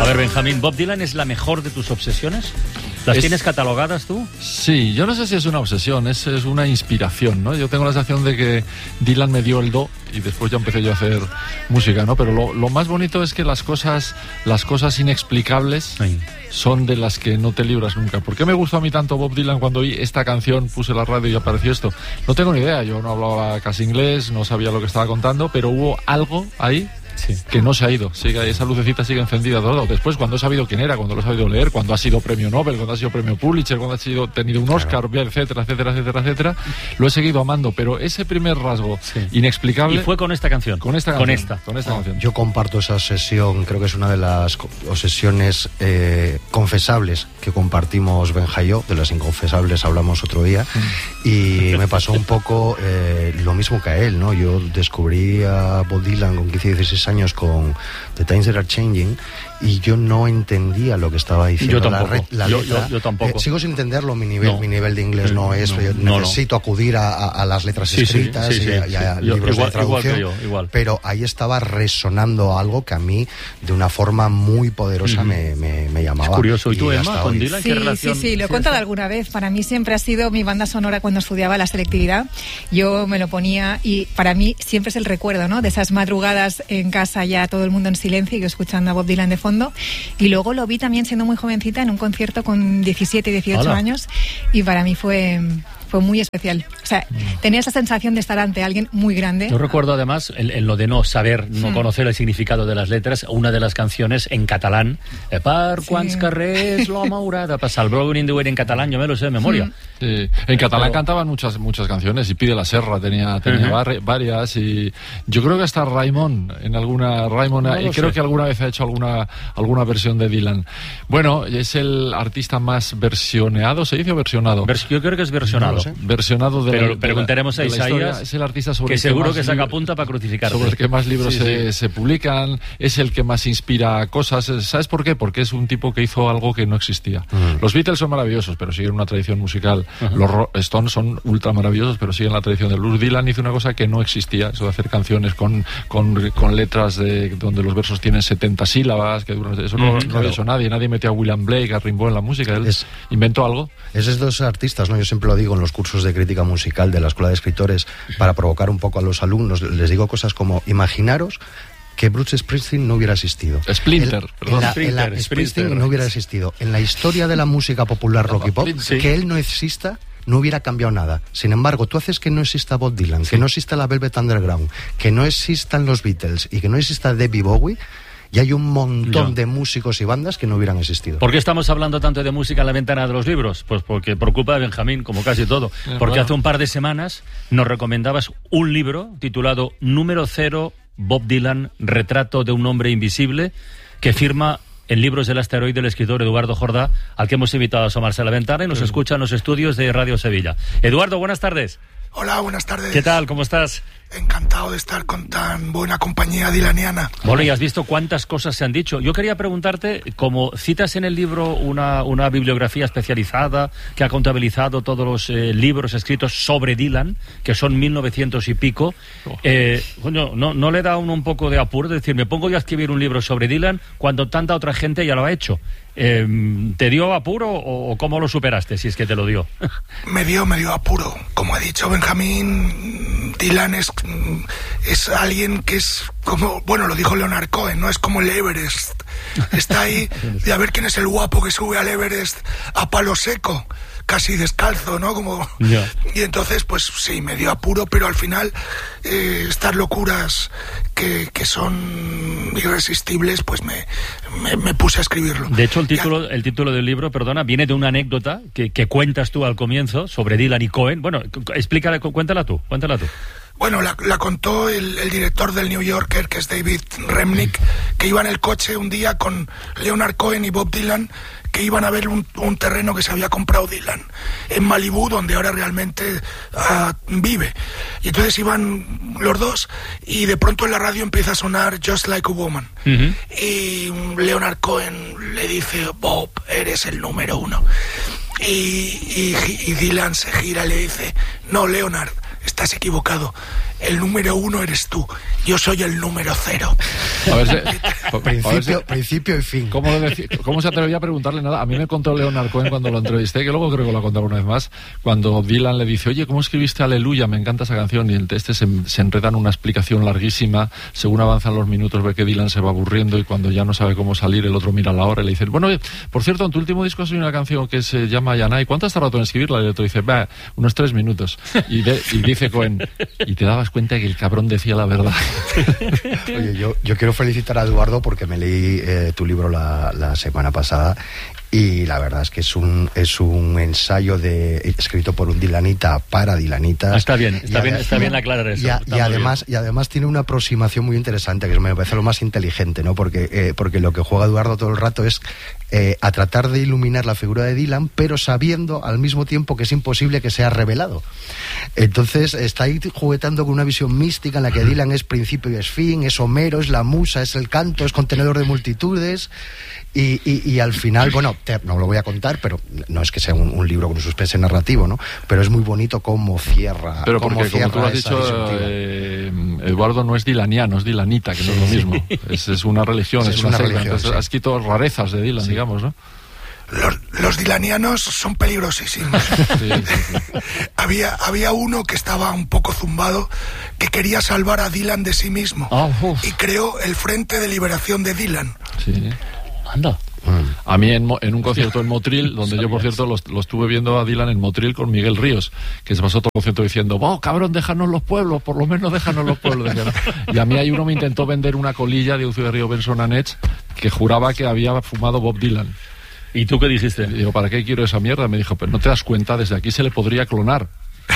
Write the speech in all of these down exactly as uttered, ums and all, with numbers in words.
ver, Benjamín, ¿Bob Dylan es la mejor de tus obsesiones? ¿Las es... tienes catalogadas tú? Sí, yo no sé si es una obsesión, es, es una inspiración, ¿no? Yo tengo la sensación de que Dylan me dio el do y después ya empecé yo a hacer música, ¿no? Pero lo, lo más bonito es que las cosas, las cosas inexplicables Ay. son de las que no te libras nunca. ¿Por qué me gustó a mí tanto Bob Dylan cuando oí esta canción, puse la radio y apareció esto? No tengo ni idea, yo no hablaba casi inglés, no sabía lo que estaba contando, pero hubo algo ahí Sí. que no se ha ido, sigue, esa lucecita sigue encendida todo. Después, cuando he sabido quién era, cuando lo he sabido leer, cuando ha sido premio Nobel, cuando ha sido premio Pulitzer, cuando ha sido tenido un Oscar, claro. etcétera, etcétera, etcétera, etcétera, lo he seguido amando, pero ese primer rasgo sí. inexplicable... Y fue con esta canción. Con esta canción. Con esta, con esta oh, canción. Yo comparto esa obsesión, creo que es una de las obsesiones eh, confesables que compartimos Benja y yo, de las inconfesables hablamos otro día, y me pasó un poco eh, lo mismo que a él, ¿no? Yo descubrí a Bob Dylan con quince, dieciséis años con The Times That Are Changing y yo no entendía lo que estaba diciendo. Yo tampoco. La, re, la yo, letra. Yo, yo tampoco. Eh, sigo sin entenderlo, mi nivel, no. mi nivel de inglés no, no es. No, yo no, necesito no. acudir a, a, a las letras sí, escritas sí, sí, y, a, sí, y a sí. libros igual, de traducción. Igual que yo, igual. Pero ahí estaba resonando algo que a mí, de una forma muy poderosa, mm. me, me, me llamaba. Es curioso. ¿Y tú, Emma, con Dylan, sí, qué relación? Sí, sí, lo he contado alguna vez. Para mí siempre ha sido mi banda sonora cuando estudiaba la selectividad. Yo me lo ponía y para mí siempre es el recuerdo, ¿no? De esas madrugadas en casa, ya todo el mundo en silencio y yo escuchando a Bob Dylan de fondo. Y luego lo vi también siendo muy jovencita en un concierto con diecisiete, dieciocho Hola. años y para mí fue... fue muy especial. O sea, mm. tenía esa sensación de estar ante alguien muy grande. Yo recuerdo además, en, en lo de no saber, no mm. conocer el significado de las letras, una de las canciones en catalán, per quants sí. carrers l'home haurà de passar el Broken in the Way en catalán, yo me lo sé de memoria. Mm. Sí. En catalán Pero... cantaban muchas muchas canciones y Pide la Serra tenía, tenía uh-huh. varias y yo creo que hasta Raimon, en alguna Raimon, no y creo sé. que alguna vez ha hecho alguna alguna versión de Dylan. Bueno, es el artista más versioneado, ¿se dice o versionado? Vers- yo creo que es versionado. No versionado de Pero la, preguntaremos de la, a Isaías, es el artista sobre que el seguro que, que saca punta para crucificar. Sobre el que más libros sí, se, sí. se publican, es el que más inspira cosas. ¿Sabes por qué? Porque es un tipo que hizo algo que no existía. Uh-huh. Los Beatles son maravillosos, pero siguen una tradición musical. Uh-huh. Los Ro- Stones son ultra maravillosos, pero siguen la tradición del blues. Dylan hizo una cosa que no existía, eso de hacer canciones con, con, con letras de, donde los versos tienen setenta sílabas, que duran, eso no, uh-huh, no claro. lo ha hecho nadie. Nadie metió a William Blake, a Rimbaud en la música. Él es, inventó algo. Esos dos artistas, ¿no? Yo siempre lo digo en los cursos de crítica musical de la Escuela de Escritores, para provocar un poco a los alumnos, les digo cosas como, imaginaros que Bruce Springsteen no hubiera existido. Splinter, el, perdón. En la, Splinter, en la, Splinter. Springsteen no hubiera existido. En la historia de la música popular rock y pop, sí. que él no exista, no hubiera cambiado nada. Sin embargo, tú haces que no exista Bob Dylan, sí. que no exista la Velvet Underground, que no existan los Beatles y que no exista David Bowie, y hay un montón Yo. de músicos y bandas que no hubieran existido. ¿Por qué estamos hablando tanto de música en la ventana de los libros? Pues porque por culpa de Benjamín, como casi todo. Porque bueno. hace un par de semanas nos recomendabas un libro titulado Número Cero, Bob Dylan, Retrato de un hombre invisible, que firma en Libros del Asteroide el escritor Eduardo Jordá, al que hemos invitado a asomarse a la ventana y nos sí. escucha en los estudios de Radio Sevilla. Eduardo, buenas tardes. Hola, buenas tardes. ¿Qué tal? ¿Cómo estás? Encantado de estar con tan buena compañía dilaniana. Bueno, y has visto cuántas cosas se han dicho. Yo quería preguntarte, como citas en el libro una, una bibliografía especializada que ha contabilizado todos los eh, libros escritos sobre Dylan, que son mil novecientos y pico, eh, coño, ¿no, ¿no le da a uno un poco de apuro? Es decir, me pongo yo a escribir un libro sobre Dylan cuando tanta otra gente ya lo ha hecho. Eh, ¿Te dio apuro o, o cómo lo superaste, si es que te lo dio? Me dio, me dio apuro. Como ha dicho Benjamín, Dylan es, es alguien que es como, bueno, lo dijo Leonard Cohen, ¿no? Es como el Everest. Está ahí de a ver quién es el guapo que sube al Everest a palo seco, casi descalzo, ¿no? Como yeah. Y entonces, pues sí, me dio apuro, pero al final eh, estas locuras que, que son irresistibles, pues me, me, me puse a escribirlo. De hecho, el título, ya. el título del libro, perdona, viene de una anécdota que, que cuentas tú al comienzo sobre Dylan y Cohen. Bueno, explícala, cuéntala tú, cuéntala tú. Bueno, la, la contó el, el director del New Yorker, que es David Remnick, que iba en el coche un día con Leonard Cohen y Bob Dylan, que iban a ver un, un terreno que se había comprado Dylan en Malibú, donde ahora realmente uh, vive. Y entonces iban los dos y de pronto en la radio empieza a sonar Just Like a Woman. Uh-huh. Y Leonard Cohen le dice, Bob, eres el número uno. Y, y, y Dylan se gira y le dice, no, Leonard, estás equivocado. el número uno eres tú, yo soy el número cero. A ver, si, principio, a ver si, principio y fin. ¿cómo, decir, ¿Cómo se atrevía a preguntarle nada? A mí me contó Leonard Cohen cuando lo entrevisté, que luego creo que lo ha contado una vez más, cuando Dylan le dice, oye, ¿cómo escribiste Aleluya? Me encanta esa canción. Y el este se, se enreda en una explicación larguísima. Según avanzan los minutos ve que Dylan se va aburriendo y cuando ya no sabe cómo salir, el otro mira la hora y le dice, bueno, oye, por cierto, en tu último disco has una canción que se llama Yanai. ¿Cuánto has tardado en escribirla? Y el otro dice, va, unos tres minutos. Y, de, y dice Cohen, y te dabas cuenta de que el cabrón decía la verdad. Oye, yo, yo quiero felicitar a Eduardo porque me leí eh, tu libro la, la semana pasada y la verdad es que es un es un ensayo de escrito por un dilanita para dilanitas. Ah, está bien, está bien, está bien aclarar eso. Y, a, y además y además tiene una aproximación muy interesante que me parece lo más inteligente, ¿no? Porque eh, porque lo que juega Eduardo todo el rato es eh, a tratar de iluminar la figura de Dylan, pero sabiendo al mismo tiempo que es imposible que sea revelado. Entonces está ahí juguetando con una visión mística en la que Dylan es principio y es fin, es Homero, es la musa, es el canto, es contenedor de multitudes. Y, y, y al final, bueno, te, no lo voy a contar, pero no es que sea un, un libro con un suspense narrativo, ¿no? Pero es muy bonito cómo cierra. Pero cómo porque, cierra como tú has dicho, eh, Eduardo no es dilaniano, es dilanita, que sí, no es lo mismo. Es, es una religión, sí, es, es una, una secta. Religión, entonces sí. Ha escrito rarezas de Dylan, sí. digamos, ¿no? Los, los dilanianos son peligrosísimos. Sí, sí, sí. había, había uno que estaba un poco zumbado que quería salvar a Dylan de sí mismo oh, y creó el Frente de Liberación de Dylan. Sí. Anda. A mí en, en un concierto en Motril, donde yo por cierto lo, lo estuve viendo a Dylan en Motril con Miguel Ríos, que se pasó todo el concierto diciendo, oh cabrón, déjanos los pueblos, por lo menos déjanos los pueblos. Y a mí ahí uno me intentó vender una colilla de un ciudadano Benson Anets que juraba que había fumado Bob Dylan. ¿Y tú qué dijiste? Y digo, ¿para qué quiero esa mierda? Me dijo, pero no te das cuenta, desde aquí se le podría clonar.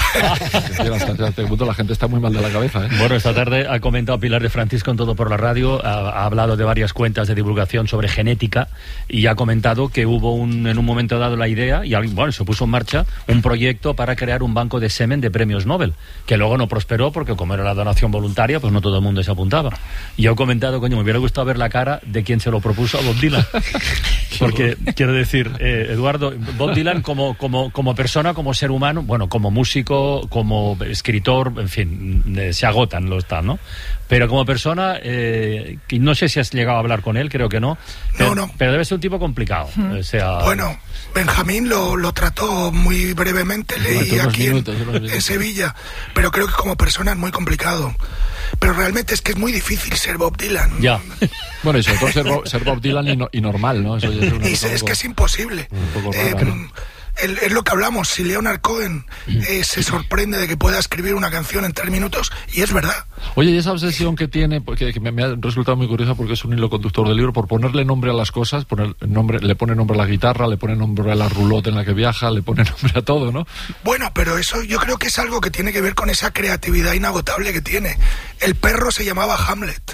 Hasta este punto la gente está muy mal de la cabeza, ¿eh? Bueno, esta tarde ha comentado Pilar de Francisco en Todo por la Radio, ha, ha hablado de varias cuentas de divulgación sobre genética y ha comentado que hubo un, en un momento dado la idea y bueno, se puso en marcha un proyecto para crear un banco de semen de premios Nobel, que luego no prosperó porque como era la donación voluntaria, pues no todo el mundo se apuntaba. Y yo he comentado, coño, me hubiera gustado ver la cara de quien se lo propuso a Bob Dylan. Porque, quiero decir, eh, Eduardo, Bob Dylan como, como, como persona, como ser humano, bueno, como músico, como escritor, en fin, eh, se agotan los tal, ¿no? Pero como persona, eh, no sé si has llegado a hablar con él, creo que no. Pero, no, no. Pero debe ser un tipo complicado. Hmm. O sea... Bueno, Benjamín lo, lo trató muy brevemente, leí aquí minutos, en, en Sevilla, pero creo que como persona es muy complicado. Pero realmente es que es muy difícil ser Bob Dylan. Ya. Bueno, y sobre todo ser Bob, ser Bob Dylan y, no, y normal, ¿no? Eso es, una y es poco, que es imposible. Un poco rara, eh, ¿no? El, es lo que hablamos, si Leonard Cohen eh, se sorprende de que pueda escribir una canción en tres minutos, y es verdad. Oye, y esa obsesión que tiene, porque que me, me ha resultado muy curiosa porque es un hilo conductor del libro, por ponerle nombre a las cosas, poner nombre, le pone nombre a la guitarra, le pone nombre a la roulotte en la que viaja, le pone nombre a todo, ¿no? Bueno, pero eso yo creo que es algo que tiene que ver con esa creatividad inagotable que tiene. El perro se llamaba Hamlet.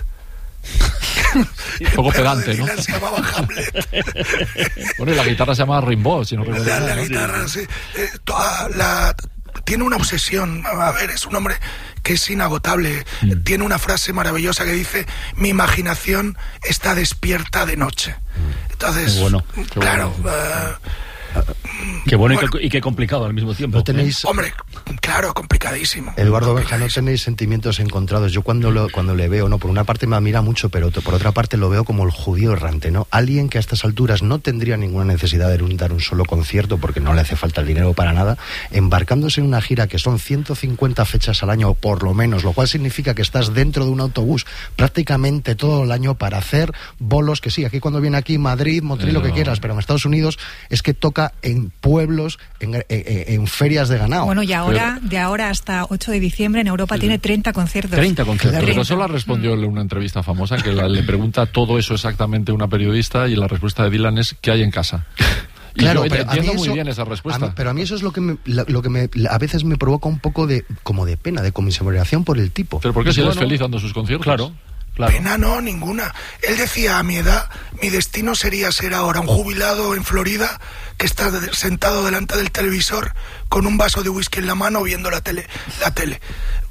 Un poco pedante, ¿no? Se llamaba Hamlet. Bueno, y la guitarra se llama Rimbaud, si no recuerdo. La, la guitarra, sí. Eh, toda la, tiene una obsesión. A ver, es un hombre que es inagotable. Mm. Tiene una frase maravillosa que dice: mi imaginación está despierta de noche. Entonces, qué bueno, qué claro. Bueno. Uh, Qué bueno, bueno. Y, qué, y qué complicado al mismo tiempo. ¿No tenéis... Hombre, claro, complicadísimo. Eduardo Benja, ¿no tenéis sentimientos encontrados? Yo cuando lo, cuando le veo, no, por una parte me admira mucho, pero por otra parte lo veo como el judío errante, ¿no? Alguien que a estas alturas no tendría ninguna necesidad de dar un solo concierto porque no le hace falta el dinero para nada, embarcándose en una gira que son ciento cincuenta fechas al año por lo menos, lo cual significa que estás dentro de un autobús prácticamente todo el año para hacer bolos, que sí, aquí cuando viene aquí Madrid, Motril, lo que quieras, pero en Estados Unidos es que toca en pueblos, en, en, en ferias de ganado. Bueno, y ahora, pero, de ahora hasta ocho de diciembre en Europa sí, tiene treinta conciertos. treinta conciertos. Pero eso la respondió en una entrevista famosa, que la, le pregunta todo eso exactamente a una periodista y la respuesta de Dylan es: ¿qué hay en casa? Y claro, yo pero entiendo a mí muy eso, bien esa respuesta. A mí, pero a mí eso es lo que me, lo que me, a veces me provoca un poco de como de pena, de conmiseración por el tipo. ¿Pero por qué si él bueno, es feliz dando sus conciertos? Claro. Claro. Pena no, ninguna. Él decía: a mi edad, mi destino sería ser ahora un jubilado en Florida que está de, sentado delante del televisor con un vaso de whisky en la mano viendo la tele. La tele.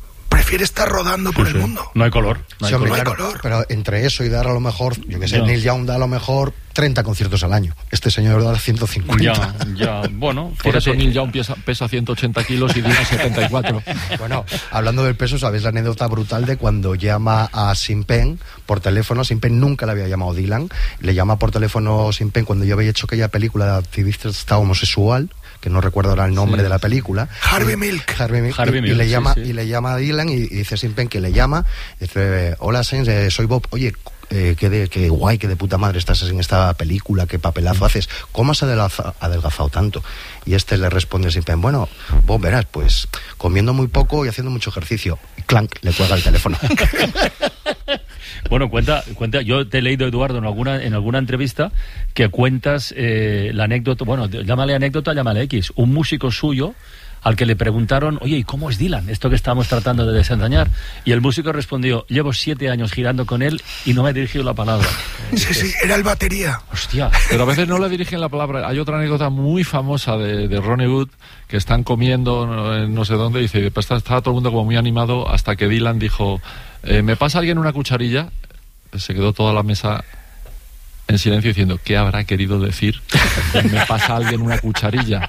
prefiere estar rodando por sí, el sí. mundo. No hay color. No hay Sí, hombre, color. claro, No hay color. pero entre eso y dar a lo mejor, yo que sé, Ya. Neil Young da a lo mejor treinta conciertos al año. Este señor da ciento cincuenta. Ya, ya, bueno, Por eso fíjate. Neil Young pesa, pesa ciento ochenta kilos y Dylan setenta y cuatro. Bueno, hablando del peso, ¿sabéis la anécdota brutal de cuando llama a Sean Penn por teléfono? Sean Penn nunca le había llamado Dylan. Le llama por teléfono Sean Penn cuando yo había hecho aquella película de activista homosexual, que no recuerdo ahora el nombre Sí. de la película. Harvey Y- Milk. Harvey Milk. Harvey y, y Milk, le sí, llama sí. y le llama a Dylan y, y dice Sean Penn que le llama. Dice, hola Sean, eh, soy Bob. Oye, eh, qué, de, qué guay, qué de puta madre estás en esta película, qué papelazo haces. ¿Cómo has adelgaza- adelgazado tanto? Y este le responde Sean Penn, bueno, Bob, verás, pues comiendo muy poco y haciendo mucho ejercicio. Y clank, le cuelga el teléfono. Bueno, cuenta, cuenta. Yo te he leído, Eduardo, en alguna, en alguna entrevista que cuentas eh, la anécdota. Bueno, llámale anécdota, llámale X. Un músico suyo al que le preguntaron, oye, ¿y cómo es Dylan? Esto que estamos tratando de desentrañar. Y el músico respondió, llevo siete años girando con él y no me he dirigido la palabra. Sí, sí, era el batería. Hostia. Pero a veces no le dirigen la palabra. Hay otra anécdota muy famosa de, de Ronnie Wood, que están comiendo no, en no sé dónde, y dice, después estaba todo el mundo como muy animado hasta que Dylan dijo, eh, ¿me pasa alguien una cucharilla? Se quedó toda la mesa en silencio diciendo, ¿qué habrá querido decir? ¿Me pasa alguien una cucharilla?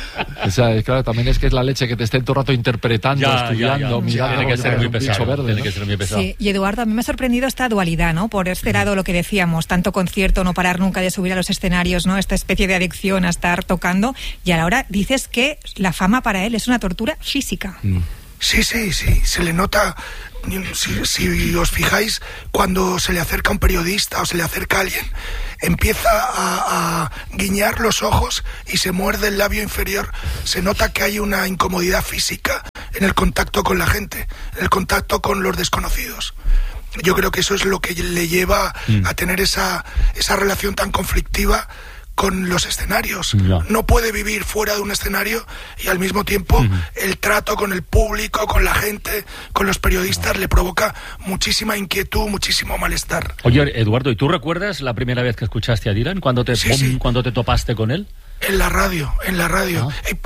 O sea, claro, también es que es la leche que te estén todo el rato interpretando, Ya, ya, estudiando, ya. mirando. Tiene que ser como muy un bicho pesado. verde, Tiene ¿no? que ser muy pesado. Sí, y Eduardo, a mí me ha sorprendido esta dualidad, ¿no? Por este lado lo que decíamos, tanto concierto, no parar nunca de subir a los escenarios, ¿no? Esta especie de adicción a estar tocando, y a la hora dices que la fama para él es una tortura física. Sí, sí, sí, se le nota. Si, si os fijáis, cuando se le acerca un periodista o se le acerca alguien, empieza a, a guiñar los ojos y se muerde el labio inferior. Se nota que hay una incomodidad física en el contacto con la gente, en el contacto con los desconocidos. Yo creo que eso es lo que le lleva Mm. a tener esa, esa relación tan conflictiva con los escenarios. Ya. No puede vivir fuera de un escenario y al mismo tiempo Ujú. el trato con el público, con la gente, con los periodistas le provoca muchísima inquietud, muchísimo malestar. Oye, Eduardo, ¿y tú recuerdas la primera vez que escuchaste a Dylan? ¿Cuándo te, Sí, pum, sí. cuando te topaste con él? En la radio, en la radio. Ah. Eh,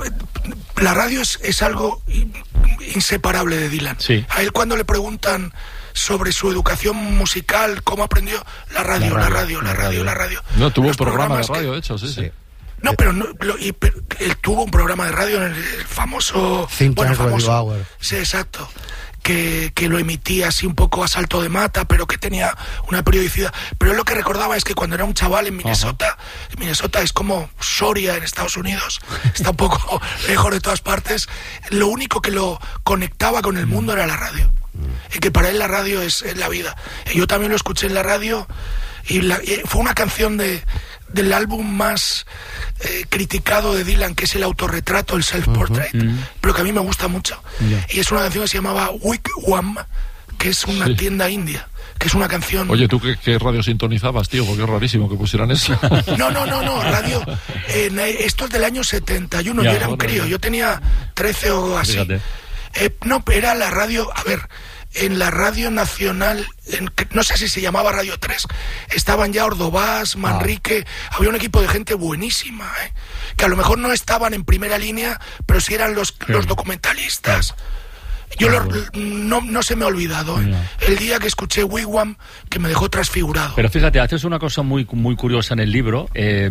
La radio es, es algo in- inseparable de Dylan. Sí. A él cuando le preguntan sobre su educación musical, cómo aprendió, la radio, la radio, la radio, la radio. No, tuvo un Los programa de programas que- radio, de hecho, sí, sí. Sí. No, pero, no, lo- y- pero él tuvo un programa de radio en el, el famoso... Think Tank Radio famoso. Hour. Sí, exacto. Que, que lo emitía así un poco a salto de mata, pero que tenía una periodicidad. Pero él lo que recordaba es que cuando era un chaval en Minnesota, en Minnesota es como Soria en Estados Unidos, está un poco lejos de todas partes, lo único que lo conectaba con el mundo era la radio. Y que para él la radio es, es la vida. Y yo también lo escuché en la radio y, la- y fue una canción de, del álbum más eh, criticado de Dylan, que es el autorretrato, el self-portrait, Ujú. pero que a mí me gusta mucho. Ya. Y es una canción que se llamaba Wigwam, que es una Sí. tienda india, que es una canción... Oye, ¿tú qué, qué radio sintonizabas, tío? Porque es rarísimo que pusieran eso. No, no, no, no, radio... en, eh, esto es del año setenta y uno, Ya, yo era un bueno, crío, ya. yo tenía trece o así. Fíjate. Eh, no, era la radio, a ver, en la radio nacional, en- que- no sé si se llamaba Radio tres, estaban ya Ordovás, Manrique, había un equipo de gente buenísima, ¿eh? Que a lo mejor no estaban en primera línea, pero sí eran los, los documentalistas. Yo lo- no, no se me ha olvidado, ¿eh? Ya. El día que escuché Wigwam, que me dejó transfigurado. Pero fíjate, haces una cosa muy, muy curiosa en el libro. Eh,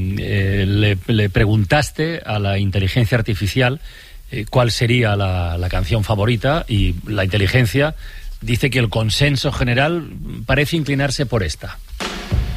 eh, le, le preguntaste a la inteligencia artificial eh, cuál sería la, la canción favorita y la inteligencia dice que el consenso general parece inclinarse por esta.